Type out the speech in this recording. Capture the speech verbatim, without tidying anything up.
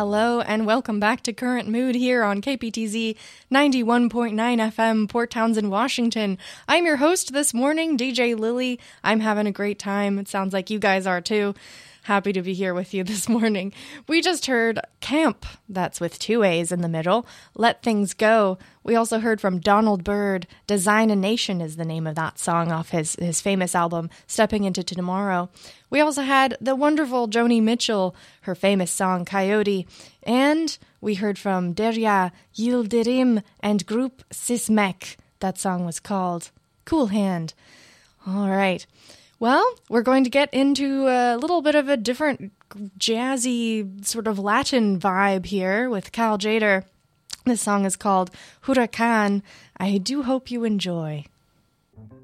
hello, and welcome back to Current Mood here on K P T Z ninety-one point nine F M, Port Townsend, Washington. I'm your host this morning, D J Lily. I'm having a great time. It sounds like you guys are too. Happy to be here with you this morning. We just heard Camp, that's with two A's in the middle, Let Things Go. We also heard from Donald Byrd, Design a Nation is the name of that song off his, his famous album, Stepping Into Tomorrow. We also had the wonderful Joni Mitchell, her famous song, Coyote. And we heard from Derya Yildirim and Group Sismek. That song was called Cool Hand. All right. Well, we're going to get into a little bit of a different jazzy sort of Latin vibe here with Cal Tjader. This song is called Huracan. I do hope you enjoy.